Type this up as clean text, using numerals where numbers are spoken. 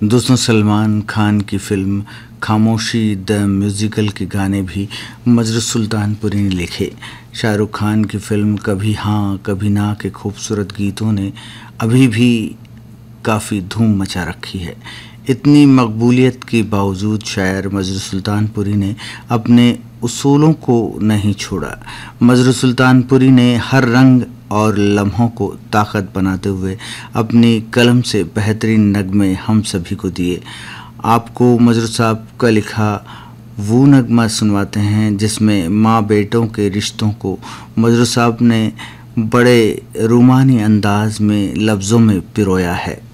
दोस्तों, सलमान खान की फ़िल्म खामोशी द म्यूज़िकल के गाने भी मजरू सुल्तानपुरी ने लिखे। शाहरुख खान की फ़िल्म कभी हाँ कभी ना के खूबसूरत गीतों ने अभी भी काफ़ी धूम मचा रखी है। इतनी मकबूलियत के बावजूद शायर मजरू सुल्तानपुरी ने अपने उसूलों को नहीं छोड़ा। मजरू सुल्तानपुरी ने हर रंग और लम्हों को ताकत बनाते हुए अपनी कलम से बेहतरीन नगमे हम सभी को दिए। आपको मजरू साहब का लिखा वो नगमा सुनवाते हैं जिसमें माँ बेटों के रिश्तों को मजरू साहब ने बड़े रूमानी अंदाज में लफ्ज़ों में पिरोया है।